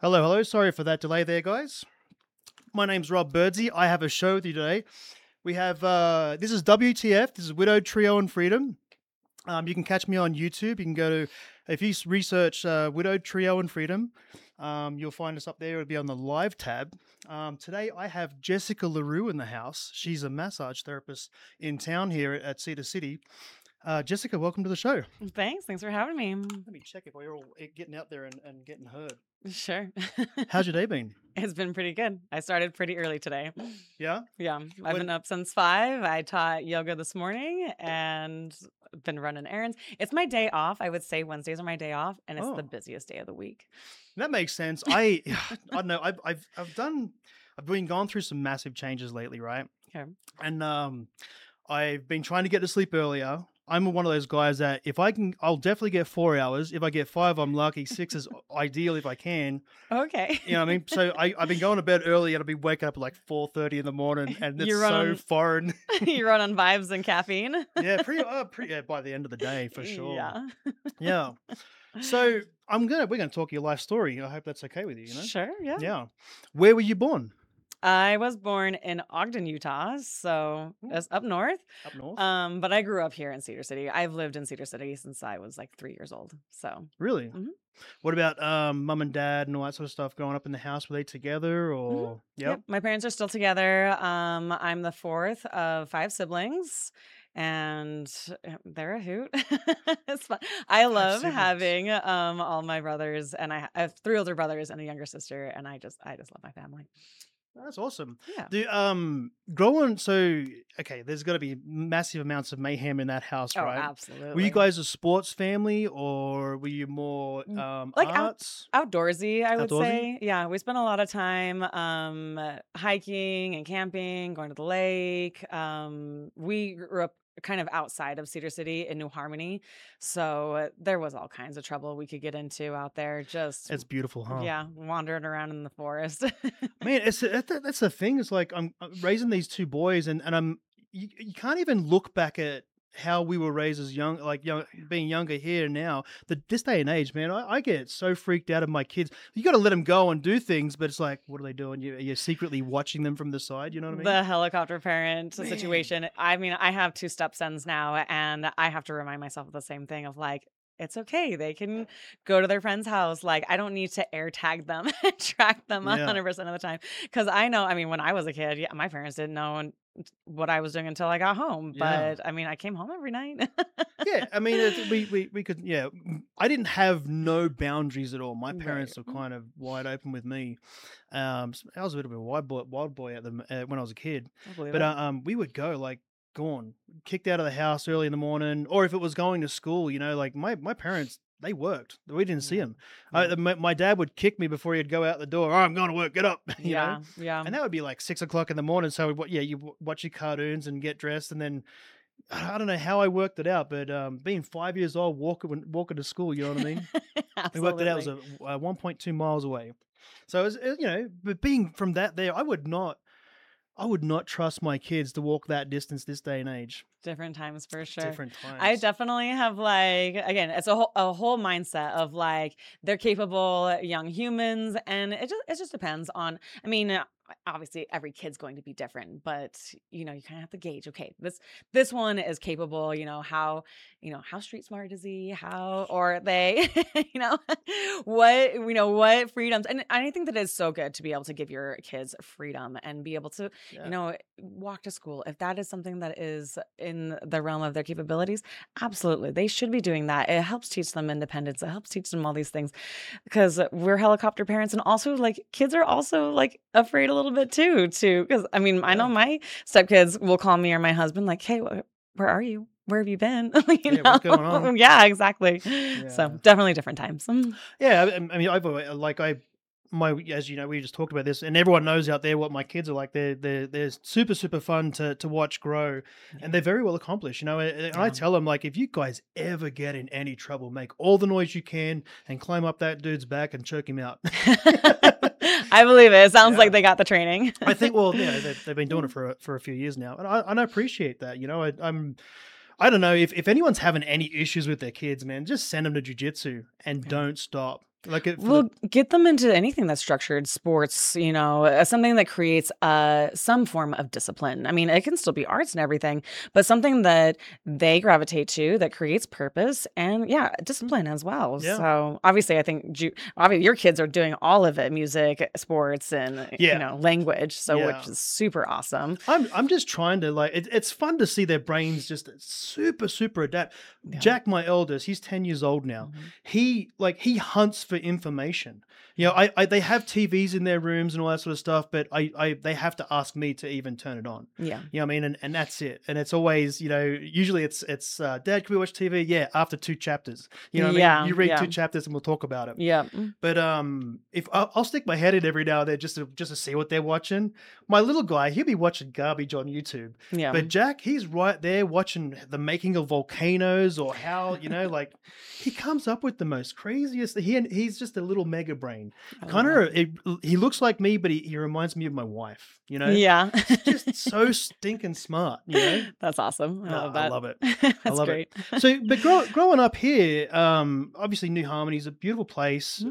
Hello, hello. Sorry for that delay there, guys. My name's Rob Birdsey. I have a show with you today. We have this is WTF. This is Widowed Trio and Freedom. You can catch me on YouTube. You can go to if you research Widowed Trio and Freedom, you'll find us up there. It'll be on the live tab. Today I have Jessica LaRue in the house. She's a massage therapist in town here at Cedar City. Jessica, welcome to the show. Thanks for having me. Let me check if we're all getting out there and getting heard. Sure. How's your day been? It's been pretty good. I started pretty early today. Yeah. Yeah, I've been up since 5. I taught yoga this morning and been running errands. It's my day off. I would say Wednesdays are my day off, and it's the Oh. busiest day of the week. That makes sense. I don't know. I've been going through some massive changes lately, right? Okay. And I've been trying to get to sleep earlier. I'm one of those guys that if I can, I'll definitely get 4 hours. If I get 5, I'm lucky. 6 is ideal if I can. Okay. You know what I mean? So I've been going to bed early and I'll be waking up at like 4:30 in the morning, and it's You run so on- foreign. You run on vibes and caffeine. Yeah, pretty yeah, by the end of the day for sure. Yeah. Yeah. So we're gonna talk your life story. I hope that's okay with you. You know? Sure. Yeah. Yeah. Where were you born? I was born in Ogden, Utah, so Ooh. that's up north. Up north. But I grew up here in Cedar City. I've lived in Cedar City since I was like 3 years old. So Really? Mhm. What about mum and dad and all that sort of stuff growing up in the house? Were they together or? Yep, my parents are still together. I'm the fourth of 5 siblings, and they're a hoot. It's fun. I love siblings. having all my brothers, and I have 3 older brothers and a younger sister, and I just love my family. That's awesome. Yeah. Growing okay, there's got to be massive amounts of mayhem in that house, Oh, right? absolutely. Were you guys a sports family or were you more like arts? outdoorsy, I would Outdoorsy? say. Yeah, we spent a lot of time hiking and camping, going to the lake. We grew up kind of outside of Cedar City in New Harmony, so there was all kinds of trouble we could get into out there. Just It's beautiful, huh? yeah, wandering around in the forest. Man, that's the thing. It's like I'm raising these 2 boys, and you can't even look back at how we were raised as being younger here and now. This day and age, man, I get so freaked out of my kids. You got to let them go and do things, but it's like, what are they doing? You're secretly watching them from the side. You know what I mean? The helicopter parent Man. situation. I mean, I have 2 stepsons now, and I have to remind myself of the same thing of like, it's okay. They can go to their friend's house. Like, I don't need to air tag them and track them Yeah. 100% of the time. Because I know, I mean, when I was a kid, yeah, my parents didn't know what I was doing until I got home. Yeah. But I mean, I came home every night. Yeah, I mean, we could. Yeah, I didn't have no boundaries at all. My parents were kind of wide open with me. I was a bit of a wild boy at them when I was a kid. I believe But it. we would go like gone, kicked out of the house early in the morning, or if it was going to school, like my parents. They worked. We didn't see Yeah. them. Yeah. My dad would kick me before he'd go out the door. Oh, I'm going to work. Get up. You know. Yeah. Yeah. And that would be like 6 o'clock in the morning. So you watch your cartoons and get dressed, and then I don't know how I worked it out, but being 5 years old, walking to school, you know what I mean? We worked it out. It was Absolutely. 1.2 miles away. So but being from that there, I would not trust my kids to walk that distance this day and age. Different times for sure. Different I times. definitely have like again, it's a whole mindset of like they're capable young humans, and it just depends on. I mean, obviously every kid's going to be different, but you kind of have to gauge. Okay, this one is capable. How street smart is he? How or are they? you know what freedoms, and I think that is so good to be able to give your kids freedom and be able to Yeah. walk to school if that is something that is in the realm of their capabilities. Absolutely, they should be doing that. It helps teach them independence. It helps teach them all these things because we're helicopter parents, and also like kids are also like afraid a little bit too because I mean I know Yeah. my stepkids will call me or my husband like, hey, where are you, where have you been? Yeah, what's going on? Yeah, exactly. So Yeah. definitely different times. Yeah, I mean, as you know, we just talked about this, and everyone knows out there what my kids are like. They're super super fun to watch grow, and they're very well accomplished. And I Yeah. tell them like, if you guys ever get in any trouble, make all the noise you can and climb up that dude's back and choke him out. I believe it. It sounds Yeah. like they got the training. I think, well, they've been doing it for a few years now, and I appreciate that. I don't know if anyone's having any issues with their kids, man, just send them to jujitsu and Yeah. don't stop. Like it for Well, get them into anything that's structured, sports, something that creates some form of discipline. I mean, it can still be arts and everything, but something that they gravitate to that creates purpose and, yeah, discipline as well. Yeah. So obviously, I think obviously your kids are doing all of it: music, sports, and Yeah. language. So Yeah. which is super awesome. I'm just trying to it's fun to see their brains just super adapt. Yeah. Jack, my eldest, he's 10 years old now. Mhm. He hunts for information. They have TVs in their rooms and all that sort of stuff, but they have to ask me to even turn it on. Yeah. You know what I mean? And that's it. And it's always, usually it's Dad, can we watch TV? Yeah, after 2 chapters. You know what I Yeah, mean? You read yeah. 2 chapters and we'll talk about it. Yeah. But if I'll stick my head in every now and then just to see what they're watching. My little guy, he'll be watching garbage on YouTube. Yeah. But Jack, he's right there watching the making of volcanoes or how like he comes up with the most craziest. He's just a little mega brain. I love He looks like me, but he reminds me of my wife. Yeah. Just so stinking smart. That's awesome. I love I that. love it. That's love great. So, but growing up here, obviously New Harmony is a beautiful place.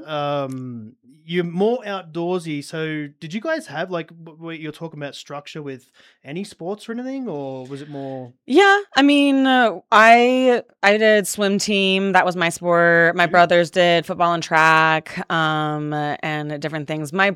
You're more outdoorsy. So, did you guys have what you're talking about structure with any sports or anything, or was it more? Yeah, I mean, I did swim team. That was my sport. My brothers did football and track, and different things. My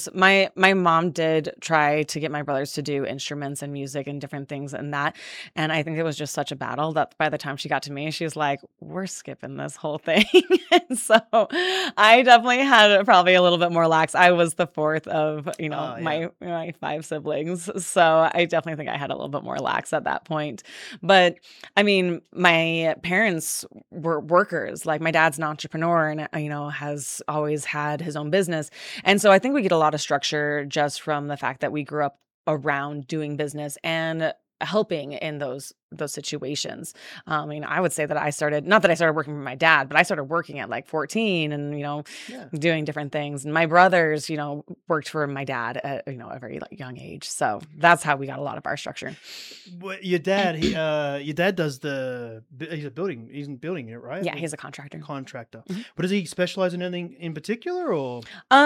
mom did try to get my brothers to do instruments and music and different things and that. And I think it was just such a battle that by the time she got to me, she was like, "We're skipping this whole thing." And so I definitely had probably a little bit more lax. I was the fourth of my 5 siblings, so I definitely think I had a little bit more lax at that point. But I mean, my parents were workers. Like my dad's an entrepreneur and has always had his own business. And so I think we get a lot of structure just from the fact that we grew up around doing business and helping in those situations. I would say that I started, not that I started working for my dad, but I started working at like 14 and, doing different things. And my brothers, worked for my dad at, a very young age. So that's how we got a lot of our structure. Well, your dad, your dad does he's in building it, right? Yeah, he's a contractor. But does he specialize in anything in particular or?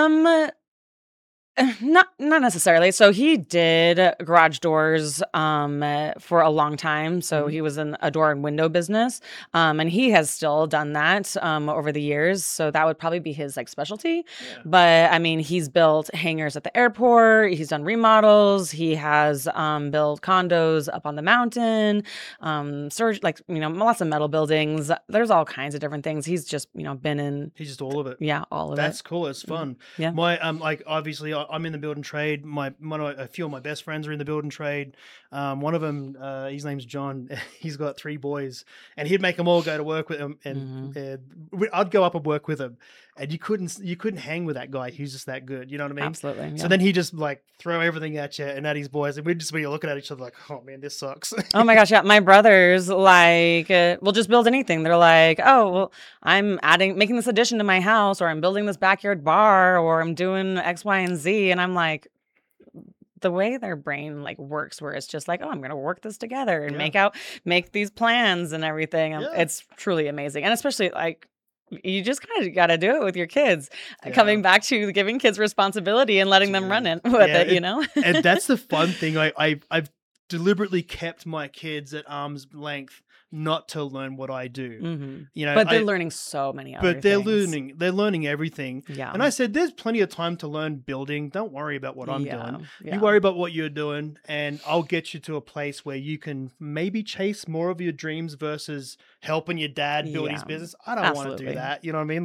Not necessarily. So he did garage doors for a long time. So he was in a door and window business. And he has still done that over the years. So that would probably be his specialty. Yeah. But I mean, he's built hangars at the airport. He's done remodels. He has built condos up on the mountain. Lots of metal buildings. There's all kinds of different things. He's just been in. He's just all of it. Yeah, all of it. That's cool. It's fun. Yeah. My obviously I'm in the building trade. A few of my best friends are in the building trade. One of them, his name's John. He's got 3 boys, and he'd make them all go to work with him, and I'd go up and work with him, and you couldn't hang with that guy. He's just that good. You know what I mean? Absolutely. So then he just throw everything at you and at his boys, and we'd just be looking at each other like, oh man, this sucks. Oh my gosh, yeah. My brothers will just build anything. They're like, oh, well, I'm making this addition to my house, or I'm building this backyard bar, or I'm doing X, Y, and Z. And I'm like, the way their brain works, where it's just like, oh, I'm going to work this together and make these plans and everything. It's truly amazing. And especially you just kind of got to do it with your kids. Coming back to giving kids responsibility and letting them run it with it. And that's the fun thing. I've deliberately kept my kids at arm's length, not to learn what I do. But they're learning so many other things. They're learning everything. Yeah. And I said, there's plenty of time to learn building. Don't worry about what I'm doing. Yeah. You worry about what you're doing, and I'll get you to a place where you can maybe chase more of your dreams versus helping your dad build his business. I don't want to do that. You know what I mean?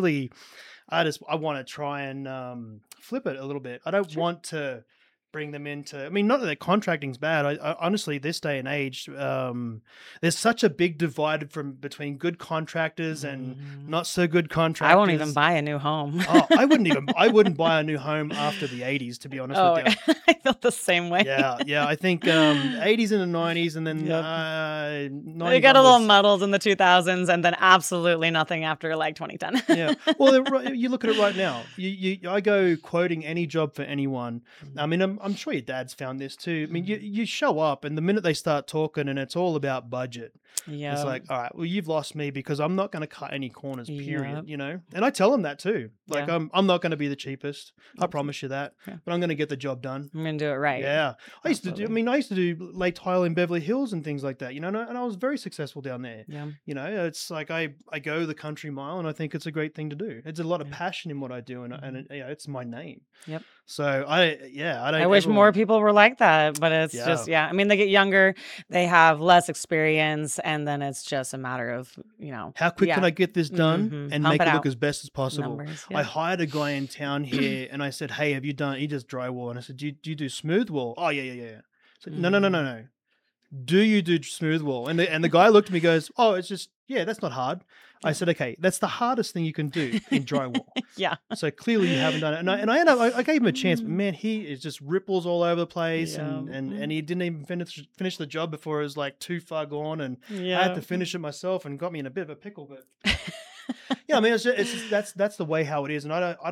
I want to try and flip it a little bit. I don't want to bring them into, not that contracting's bad. I honestly, this day and age, there's such a big divide between good contractors and not so good contractors. I won't even buy a new home. I wouldn't buy a new home after the 80s, to be honest with you. I felt the same way. Yeah. I think 80s and the 90s, and then 90s. They got a little muddled in the 2000s, and then absolutely nothing after 2010. Yeah. Well, you look at it right now. I go quoting any job for anyone. I'm I'm sure your dad's found this too. I mean, you show up, and the minute they start talking, and it's all about budget, it's Yeah. like, all right, well, you've lost me because I'm not going to cut any corners, period. Yeah. You know, and I tell them that too. Like, Yeah. I'm not going to be the cheapest. I Absolutely. promise you that, Yeah. but I'm going to get the job done. I'm gonna do it right. Yeah, I used to do. I Absolutely. mean, I used to do lay tile in Beverly Hills and things like that. You know, and I was very successful down there. Yeah. You know, it's like I go the country mile, and I think it's a great thing to do. It's a lot of Yeah. passion in what I do, and Mhm. you know, it's my name. Yep. So I don't I wish ever more want. people were like that, but it's Yeah. just, yeah. I mean, they get younger, they have less experience, and then it's just a matter of, How quick can yeah, I get this done and pump make it it look out. as best as possible? Numbers. I Yeah. hired a guy in town here, and I said, "Hey, have you done?" He does drywall, and I said, "Do you do smooth wall?" "Oh, yeah, yeah, yeah, yeah." I said, "No, no, no, no, Mm. no. Do you do smooth wall?" And the guy looked at me, goes, "Oh, it's just that's not hard." I Yeah. said, "Okay, that's the hardest thing you can do in drywall. Yeah. So clearly you haven't done it." And I ended up, I gave him a chance, but Mm. man, he is just ripples all over the place, Yeah. and he didn't even finish the job before it was like too far gone, and I had Yeah. to finish it myself, and got me in a bit of a pickle. But yeah, I mean, it's just that's the way how it is, and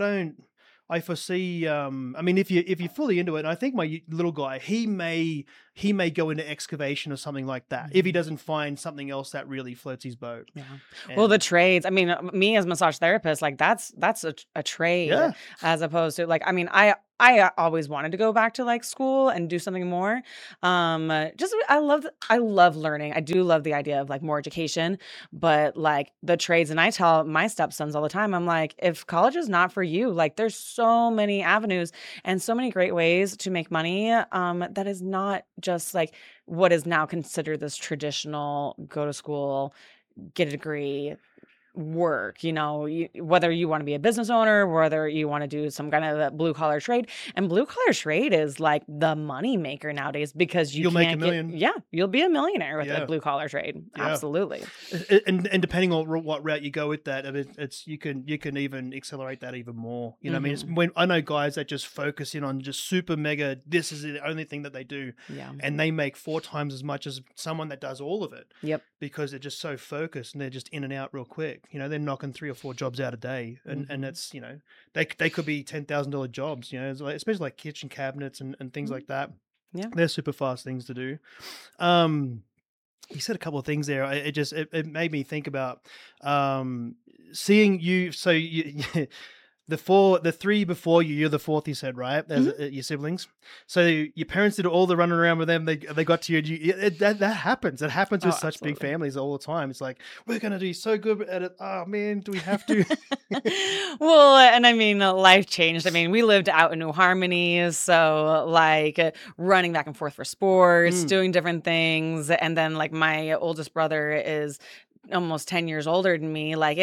I foresee. I mean, if you're fully into it, and I think my little guy, he may go into excavation or something like that if he Mhm. doesn't find something else that really floats his boat. Yeah. Well, the And trades, I mean, me as a massage therapist, like that's a trade yeah, as opposed to like, I mean, I always wanted to go back to like school and do something more. Just I love learning. I do love the idea of like more education, but like the trades, and I tell my stepsons all the time, I'm like, if college is not for you, like there's so many avenues and so many great ways to make money. That is not just like what is now considered this traditional go to school, get a degree, work, whether you want to be a business owner, whether you want to do some kind of a blue collar trade. And blue collar trade is like the money maker nowadays because you you'll make a can't million. yeah, you'll be a millionaire with a Yeah, blue collar trade. yeah. Absolutely. And depending on what route you go with that, I mean, it's you can even accelerate that even more. You know, what I mean, it's Hmm. when I know guys that just focus in on just super mega. This is the only thing that they do, Yeah. and they make 4 times as much as someone that does all of it Yep. because they're just so focused and they're just in and out real quick. You know, they're knocking 3 or 4 jobs out a day, and Hmm. that's they could be $10,000 jobs. You know, especially like kitchen cabinets and things like that. Yeah. They're super fast things to do. Um, you said a couple of things there. It made me think about seeing you. So you, the three before you, you're the fourth. You said right, as your siblings. So your parents did all the running around with them. They got to you. And that happens. It happens with Oh, such big absolutely. families all the time. It's like we're gonna do so good at it. Oh man, do we have to? Well, and I mean, life changed. I mean, we lived out in New Harmony, so like running back and forth for sports, Mm, doing different things, and then like my oldest brother is almost 10 years older than me. Like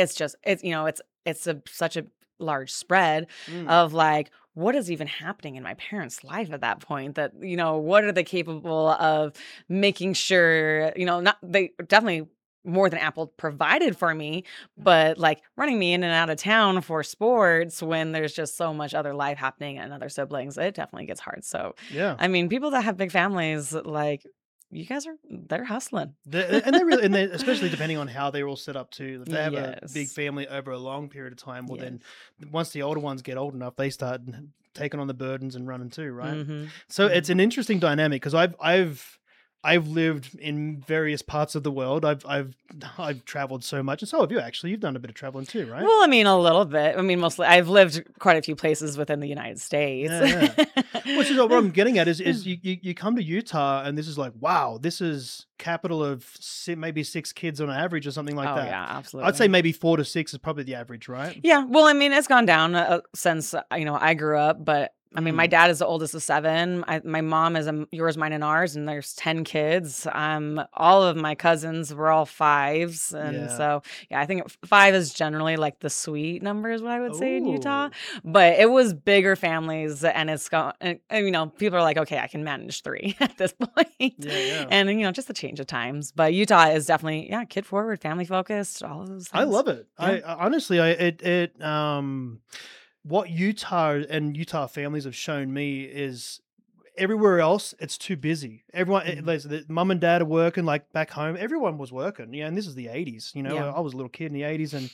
it's such a large spread mm. of like what is even happening in my parents' life at that point, that what are they capable of making sure, not they definitely more than Apple provided for me, but like running me in and out of town for sports when there's just so much other life happening and other siblings, it definitely gets hard. So, Yeah. I mean, people that have big families, like you guys they're hustling. They're really, and they're, especially depending on how they're all set up too. If they have a big Yes. family over a long period of time, well, Yes. then once the older ones get old enough, they start taking on the burdens and running too, right? Mm-hmm. So it's an interesting dynamic because I've lived in various parts of the world. I've traveled so much, and so have you. Actually, you've done a bit of traveling too, right? Well, I mean, a little bit. I mean, mostly I've lived quite a few places within the United States. Yeah, yeah. Which is what I'm getting at is you come to Utah and this is like, wow, this is capital of maybe 6 kids on average or something like Oh that. yeah, I'd say absolutely. maybe 4 to 6 is probably the average, right? Yeah, well, I mean, it's gone down since I grew up, but I mean, my Mm. dad is the oldest of 7. My mom is yours, mine, and ours, and there's 10 kids. All of my cousins were all 5s, and Yeah. so yeah, I think 5 is generally like the sweet number, is what I would say in Utah. Oh, But it was bigger families, and it's gone. And, people are like, okay, I can manage 3 at this point, yeah, yeah. and just the change of times. But Utah is definitely kid forward, family focused, all of those I things. love it. Yeah. I honestly, what Utah and Utah families have shown me is everywhere else it's too busy. Everyone, Mhm. there's the mum and dad are working like back home. Everyone was working, and this is the '80s. Yeah. I was a little kid in the '80s, and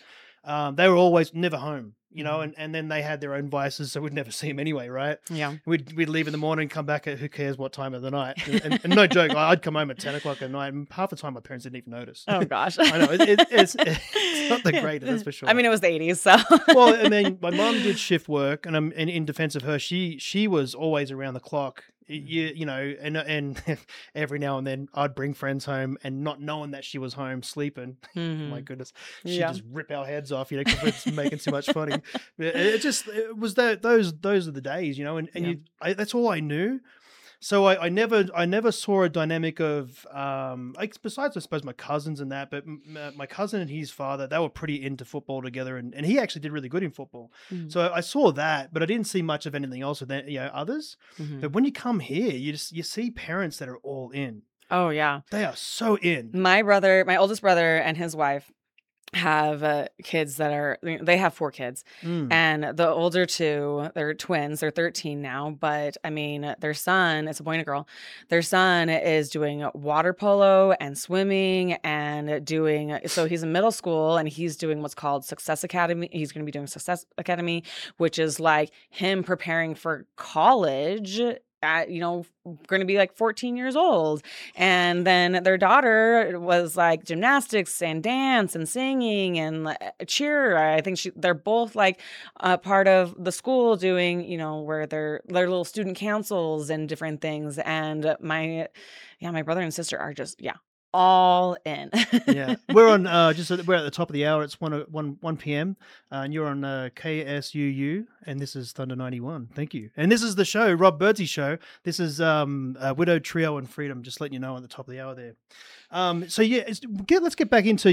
they were always never home, you know, Mhm. and then they had their own vices, so we'd never see them anyway, right? Yeah. We'd leave in the morning, come back at who cares what time of the night, and no joke, I'd come home at 10 o'clock at night, and half the time my parents didn't even notice. Oh gosh. I know it's not the Yeah. greatest, that's for sure. I mean, it was the 80s, so. Well, and then my mum did shift work, and and in defense of her, she was always around the clock. You know, and every now and then I'd bring friends home, and not knowing that she was home sleeping. My Mhm. goodness, she'd Yeah. just rip our heads off, you know, because we're making too much funny. It was those are the days, you know, and Yeah. that's all I knew. So I never saw a dynamic of like, besides I suppose my cousins and that, but my cousin and his father, they were pretty into football together, and he actually did really good in football. Mhm. So I saw that, but I didn't see much of anything else with others. Mhm. But when you come here, you see parents that are all in. Oh, yeah. They are so in. My oldest brother and his wife have kids that are, they have 4 kids, Mm. and the older 2, they're twins, they're 13 now, but I mean, their son, it's a boy and a girl, their son is doing water polo and swimming and doing, so he's in middle school and he's doing what's called Success Academy. He's going to be doing Success Academy, which is like him preparing for college at, going to be like 14 years old. And then their daughter was like gymnastics and dance and singing and cheer. I think they're both like part of the school doing, where they're little student councils and different things. And my brother and sister are just, all in. Yeah, we're on we're at the top of the hour. It's 1 p.m. And you're on KSUU, and this is Thunder 91. Thank you. And this is the show, Rob Birdsey Show. This is Widow Trio and Freedom. Just letting you know at the top of the hour there. So yeah, let's get back into